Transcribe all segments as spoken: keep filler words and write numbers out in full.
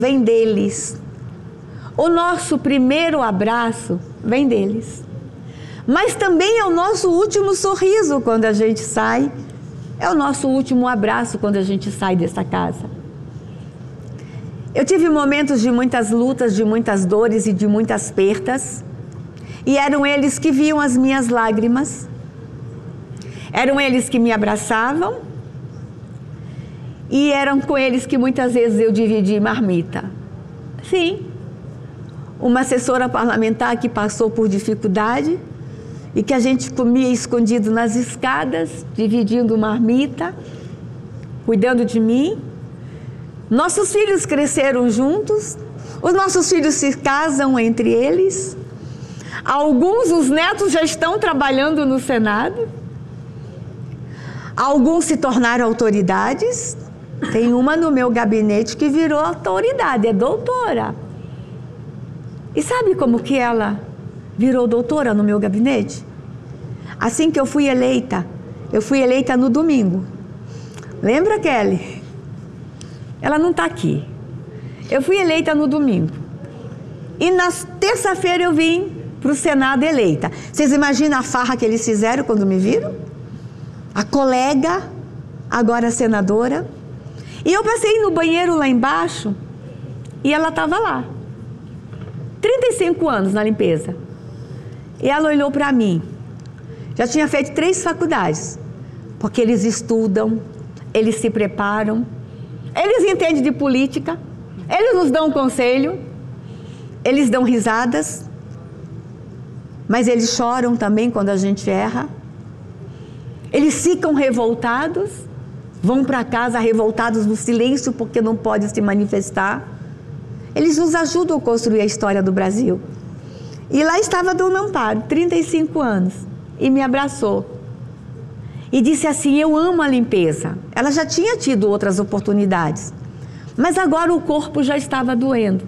vem deles. O nosso primeiro abraço vem deles. Mas também é o nosso último sorriso quando a gente sai. É o nosso último abraço quando a gente sai dessa casa. Eu tive momentos de muitas lutas, de muitas dores e de muitas perdas. E eram eles que viam as minhas lágrimas. Eram eles que me abraçavam. E eram com eles que muitas vezes eu dividi marmita. Sim. Uma assessora parlamentar que passou por dificuldade e que a gente comia escondido nas escadas, dividindo marmita, cuidando de mim. Nossos filhos cresceram juntos, os nossos filhos se casam entre eles. Alguns, os netos já estão trabalhando no Senado. Alguns se tornaram autoridades. Tem uma no meu gabinete que virou autoridade, é doutora. E sabe como que ela virou doutora no meu gabinete? Assim que eu fui eleita, eu fui eleita no domingo. Lembra, Kelly? Ela não está aqui. Eu fui eleita no domingo. E na terça-feira eu vim para o Senado eleita. Vocês imaginam a farra que eles fizeram quando me viram? A colega, agora senadora. E eu passei no banheiro lá embaixo e ela estava lá. trinta e cinco anos na limpeza. E ela olhou para mim. Já tinha feito três faculdades. Porque eles estudam, eles se preparam, eles entendem de política, eles nos dão um conselho, eles dão risadas, mas eles choram também quando a gente erra. Eles ficam revoltados, vão para casa revoltados no silêncio porque não podem se manifestar. Eles nos ajudam a construir a história do Brasil. E lá estava a Dona Amparo, trinta e cinco anos, e me abraçou. E disse assim, eu amo a limpeza. Ela já tinha tido outras oportunidades, mas agora o corpo já estava doendo.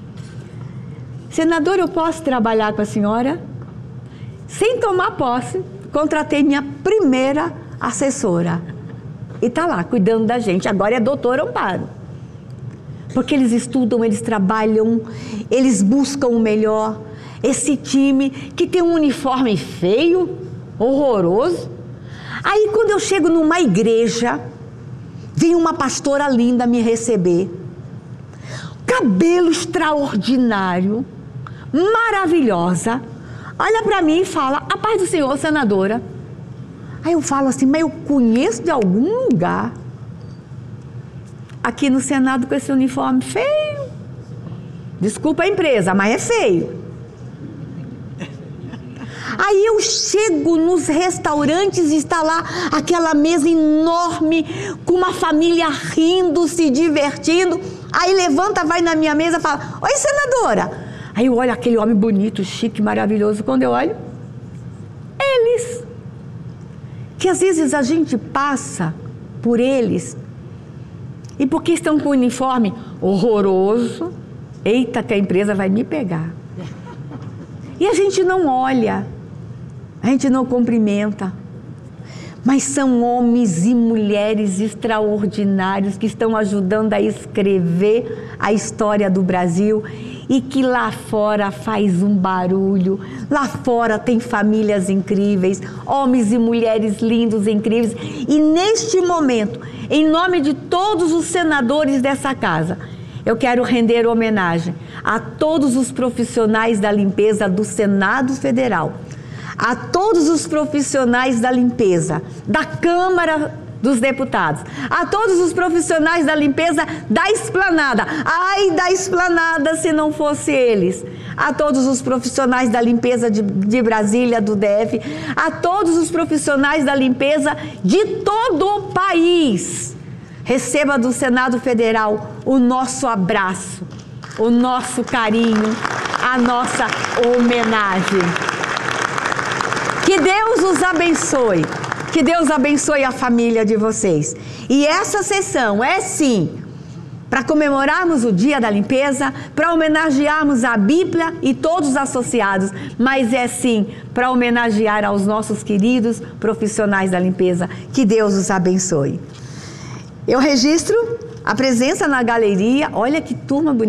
Senador, eu posso trabalhar com a senhora? Sem tomar posse, contratei minha primeira assessora. E está lá, cuidando da gente. Agora é doutora Amparo. Porque eles estudam, eles trabalham, eles buscam o melhor. Esse time que tem um uniforme feio, horroroso. Aí quando eu chego numa igreja, vem uma pastora linda me receber. Cabelo extraordinário, maravilhosa. Olha para mim e fala, a paz do Senhor, senadora. Aí eu falo assim, mas eu conheço de algum lugar. Aqui no Senado com esse uniforme feio. Desculpa a empresa, mas é feio. Aí eu chego nos restaurantes e está lá aquela mesa enorme, com uma família rindo, se divertindo. Aí levanta, vai na minha mesa e fala, oi senadora. Aí eu olho aquele homem bonito, chique, maravilhoso. Quando eu olho, eles. Que às vezes a gente passa por eles e porque estão com o uniforme horroroso, eita que a empresa vai me pegar. E a gente não olha, a gente não cumprimenta, mas são homens e mulheres extraordinários que estão ajudando a escrever a história do Brasil e que lá fora faz um barulho, lá fora tem famílias incríveis, homens e mulheres lindos e incríveis. E neste momento, em nome de todos os senadores dessa casa, eu quero render homenagem a todos os profissionais da limpeza do Senado Federal, a todos os profissionais da limpeza da Câmara dos Deputados, a todos os profissionais da limpeza da Esplanada. Ai da Esplanada se não fosse eles. A todos os profissionais da limpeza de, de Brasília, do D F, a todos os profissionais da limpeza de todo o país. Receba do Senado Federal o nosso abraço, o nosso carinho, a nossa homenagem. Que Deus os abençoe, que Deus abençoe a família de vocês. E essa sessão é sim para comemorarmos o Dia da Limpeza, para homenagearmos a Bíblia e todos os associados, mas é sim para homenagear aos nossos queridos profissionais da limpeza. Que Deus os abençoe. Eu registro A presença na galeria, olha que turma bonita.